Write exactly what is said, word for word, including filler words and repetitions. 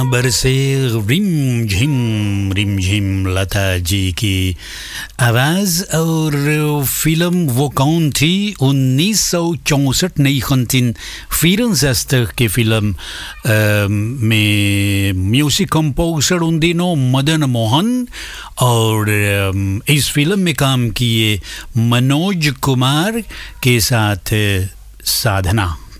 बरसे रिम झिम रिम झिम लता जी की आवाज़। और फिल्म वो कौन थी? उन्नीस सौ चौंसठ नई खंतिन वीरन की फिल्म में म्यूजिक कंपोजर उन दिनों मदन मोहन, और इस फिल्म में काम किए मनोज कुमार के साथ साधना।